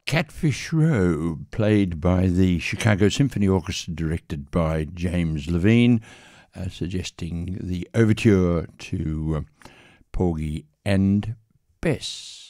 Catfish Row, played by the Chicago Symphony Orchestra, directed by James Levine, suggesting the overture to Porgy and Bess.